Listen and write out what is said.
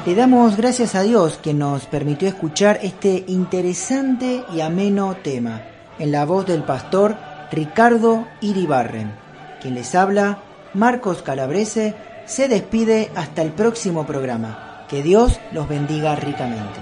Le damos gracias a Dios que nos permitió escuchar este interesante y ameno tema, en la voz del pastor Ricardo Iribarren. Quien les habla, Marcos Calabrese, se despide hasta el próximo programa. Que Dios los bendiga ricamente.